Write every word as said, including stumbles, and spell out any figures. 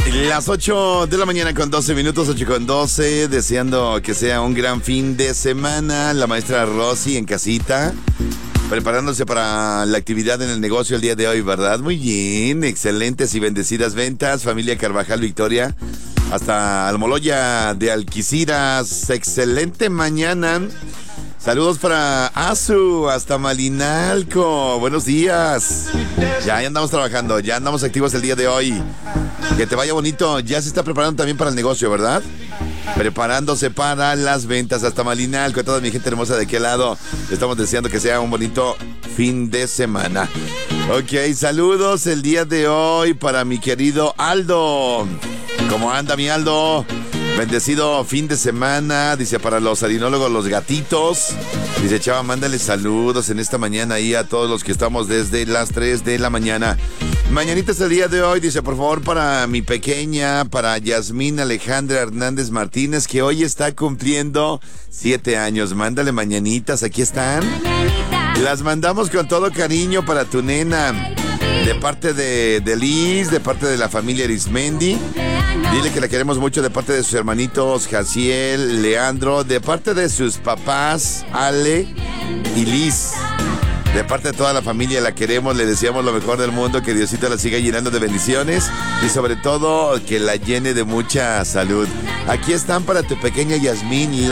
Las ocho de la mañana con doce minutos, ocho con doce, deseando que sea un gran fin de semana. La maestra Rosy en casita, preparándose para la actividad en el negocio el día de hoy, ¿verdad? Muy bien, excelentes y bendecidas ventas. Familia Carvajal Victoria, hasta Almoloya de Alquiciras, excelente mañana. Saludos para Azu, hasta Malinalco, buenos días. Ya, ya andamos trabajando, ya andamos activos el día de hoy. Que te vaya bonito, ya se está preparando también para el negocio, ¿verdad? Preparándose para las ventas hasta Malinalco, a toda mi gente hermosa de aquel lado. Estamos deseando que sea un bonito fin de semana. Ok, saludos el día de hoy para mi querido Aldo. ¿Cómo anda mi Aldo? Bendecido fin de semana, dice, para los harinólogos, los gatitos. Dice, Chava, mándale saludos en esta mañana ahí a todos los que estamos desde las tres de la mañana. Mañanitas el día de hoy, dice, por favor, para mi pequeña, para Yasmín Alejandra Hernández Martínez, que hoy está cumpliendo siete años. Mándale mañanitas, aquí están. Las mandamos con todo cariño para tu nena. De parte de, de Liz, de parte de la familia Arismendi. Dile que la queremos mucho de parte de sus hermanitos Jaciel, Leandro, de parte de sus papás Ale y Liz. De parte de toda la familia la queremos, le deseamos lo mejor del mundo, que Diosito la siga llenando de bendiciones y sobre todo que la llene de mucha salud. Aquí están para tu pequeña Yasmín